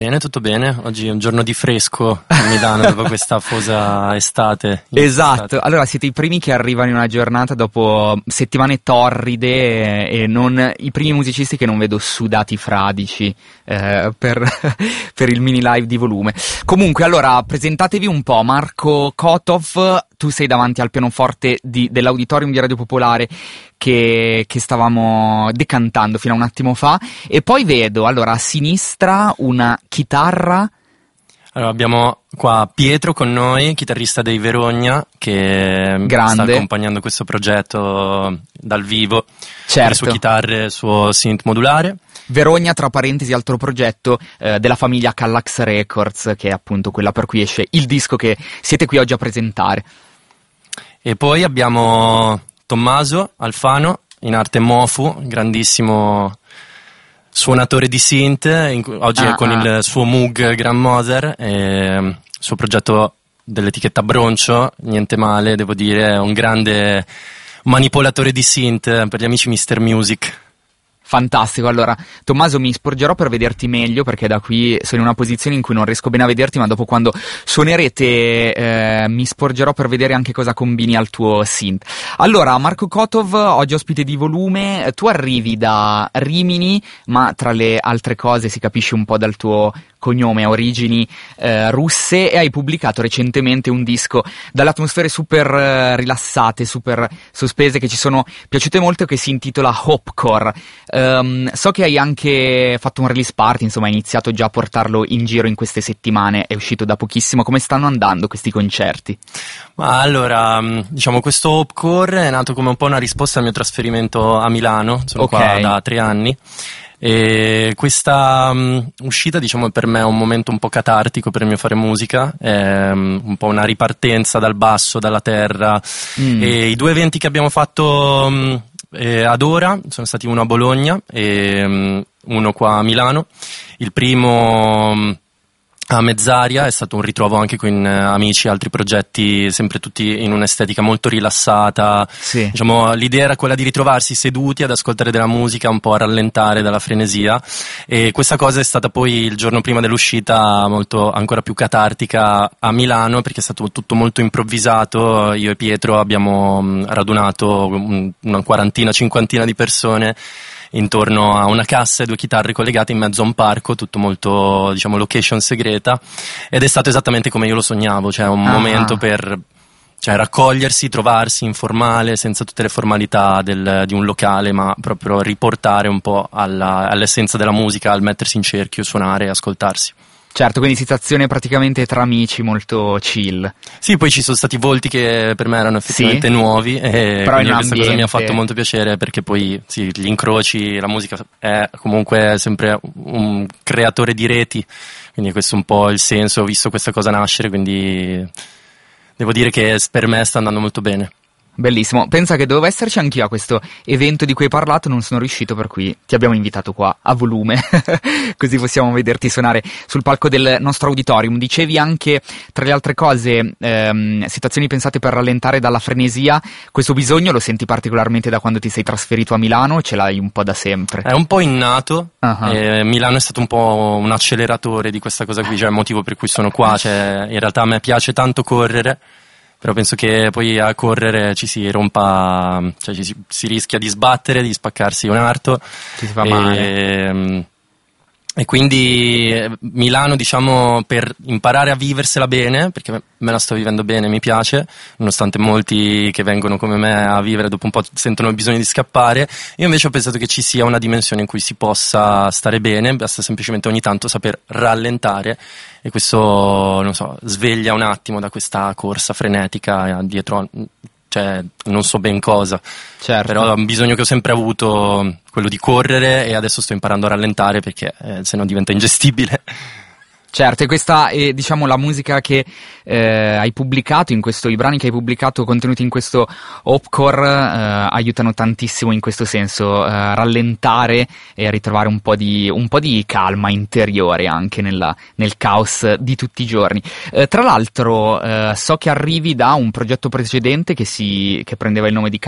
Bene, tutto bene. Oggi è un giorno di fresco a Milano dopo questa afosa estate. Esatto, allora siete i primi che arrivano in una giornata dopo settimane torride e non i primi musicisti che non vedo sudati fradici per il mini live di volume. Comunque, allora, presentatevi un po'. Marco Kotov, tu sei davanti al pianoforte dell'Auditorium di Radio Popolare che stavamo decantando fino a un attimo fa, e poi vedo, allora, a sinistra una chitarra. Allora, abbiamo qua Pietro con noi, chitarrista dei Verogna, che Grande. sta accompagnando questo progetto dal vivo. Certo. Le sue chitarre, il suo synth modulare. Verogna, tra parentesi, altro progetto della famiglia Kallax Records, che è appunto quella per cui esce il disco che siete qui oggi a presentare. E poi abbiamo Tommaso Alfano, in arte Mofu, grandissimo suonatore di synth, oggi è con il suo Moog Grandmother, il suo progetto dell'etichetta Broncio, niente male, devo dire, è un grande manipolatore di synth per gli amici Mr. Music. Fantastico, allora Tommaso, mi sporgerò per vederti meglio, perché da qui sono in una posizione in cui non riesco bene a vederti, ma dopo, quando suonerete, mi sporgerò per vedere anche cosa combini al tuo synth. Allora, Marco Kotov, oggi ospite di Volume, tu arrivi da Rimini, ma tra le altre cose si capisce un po' dal tuo cognome, origini russe, e hai pubblicato recentemente un disco dalle atmosfere super rilassate, super sospese, che ci sono piaciute molto, che si intitola Hopcore. So che hai anche fatto un release party, insomma hai iniziato già a portarlo in giro in queste settimane, è uscito da pochissimo. Come stanno andando questi concerti? Ma allora, diciamo, questo Hopcore è nato come un po' una risposta al mio trasferimento a Milano, sono qua da 3 anni. E questa uscita, diciamo, per me è un momento un po' catartico per il mio fare musica, è un po' una ripartenza dal basso, dalla terra. E i 2 eventi che abbiamo fatto ad ora sono stati uno a Bologna e uno qua a Milano. Il primo a Mezzaria è stato un ritrovo anche con amici, altri progetti, sempre tutti in un'estetica molto rilassata. Sì. Diciamo, l'idea era quella di ritrovarsi seduti ad ascoltare della musica, un po' a rallentare dalla frenesia, e questa cosa è stata poi il giorno prima dell'uscita molto, ancora più catartica a Milano, perché è stato tutto molto improvvisato. Io e Pietro abbiamo radunato una quarantina, cinquantina di persone intorno a una cassa e 2 chitarre collegate in mezzo a un parco, tutto molto, diciamo, location segreta, ed è stato esattamente come io lo sognavo, cioè un momento per, cioè, raccogliersi, trovarsi informale, senza tutte le formalità di un locale, ma proprio riportare un po' all'essenza della musica, al mettersi in cerchio, suonare e ascoltarsi. Certo, quindi situazione praticamente tra amici, molto chill. Sì, poi ci sono stati volti che per me erano effettivamente nuovi, e però quindi questa cosa mi ha fatto molto piacere, perché poi sì, gli incroci, la musica è comunque sempre un creatore di reti, quindi questo è un po' il senso, ho visto questa cosa nascere, quindi devo dire che per me sta andando molto bene. Bellissimo, pensa che dovevo esserci anch'io a questo evento di cui hai parlato, non sono riuscito, per cui ti abbiamo invitato qua a Volume così possiamo vederti suonare sul palco del nostro auditorium. Dicevi anche, tra le altre cose, situazioni pensate per rallentare dalla frenesia. Questo bisogno lo senti particolarmente da quando ti sei trasferito a Milano, o ce l'hai un po' da sempre? È un po' innato. Milano è stato un po' un acceleratore di questa cosa qui, cioè il motivo per cui sono qua, cioè in realtà a me piace tanto correre, però penso che poi a correre ci si rompa, cioè si rischia di sbattere, di spaccarsi un arto. Ci si fa male. E quindi Milano, diciamo, per imparare a viversela bene, perché me la sto vivendo bene, mi piace, nonostante molti che vengono come me a vivere dopo un po' sentono il bisogno di scappare. Io invece ho pensato che ci sia una dimensione in cui si possa stare bene, basta semplicemente ogni tanto saper rallentare, e questo, non so, sveglia un attimo da questa corsa frenetica dietro, cioè non so ben cosa. Certo. Però è un bisogno che ho sempre avuto, quello di correre, e adesso sto imparando a rallentare, perché se no diventa ingestibile. Certo, e questa è, diciamo, la musica che hai pubblicato in questo, i brani che hai pubblicato contenuti in questo Hopcore aiutano tantissimo in questo senso, rallentare e ritrovare un po' di calma interiore anche nel caos di tutti i giorni. Tra l'altro so che arrivi da un progetto precedente che prendeva il nome di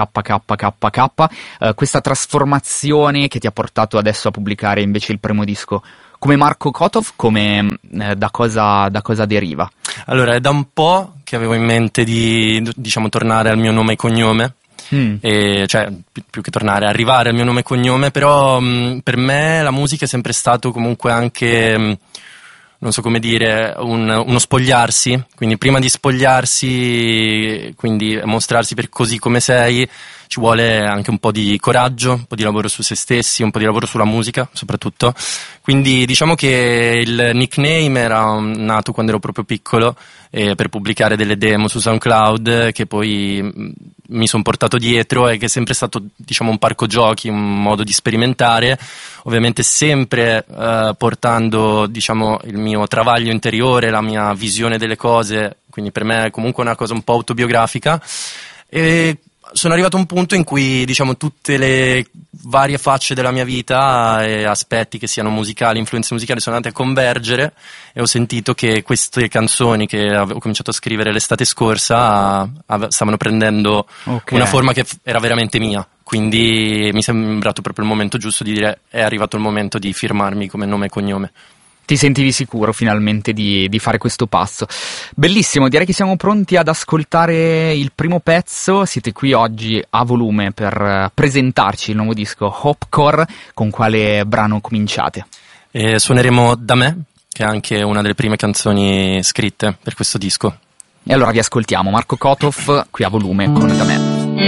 KKKK, questa trasformazione che ti ha portato adesso a pubblicare invece il primo disco Come Marco Kotov, da cosa deriva? Allora, è da un po' che avevo in mente di, diciamo, tornare al mio nome e cognome. Cioè, più che tornare, arrivare al mio nome e cognome, però per me la musica è sempre stato comunque anche, non so come dire, uno spogliarsi, quindi prima di spogliarsi, quindi mostrarsi per così come sei, ci vuole anche un po' di coraggio, un po' di lavoro su se stessi, un po' di lavoro sulla musica soprattutto, quindi diciamo che il nickname era nato quando ero proprio piccolo, per pubblicare delle demo su SoundCloud che poi mi sono portato dietro e che è sempre stato, diciamo, un parco giochi, un modo di sperimentare, ovviamente sempre portando, diciamo, il mio travaglio interiore, la mia visione delle cose, quindi per me è comunque una cosa un po' autobiografica, e sono arrivato a un punto in cui, diciamo, tutte le varie facce della mia vita e aspetti che siano musicali, influenze musicali, sono andate a convergere e ho sentito che queste canzoni che ho cominciato a scrivere l'estate scorsa stavano prendendo una forma che era veramente mia. Quindi mi è sembrato proprio il momento giusto di dire è arrivato il momento di firmarmi come nome e cognome. Ti sentivi sicuro finalmente di fare questo passo. Bellissimo, direi che siamo pronti ad ascoltare il primo pezzo. Siete qui oggi a volume per presentarci il nuovo disco Hopcore. Con quale brano cominciate? Suoneremo Da me, che è anche una delle prime canzoni scritte per questo disco. E allora vi ascoltiamo, Marco Kotov qui a volume con Da me.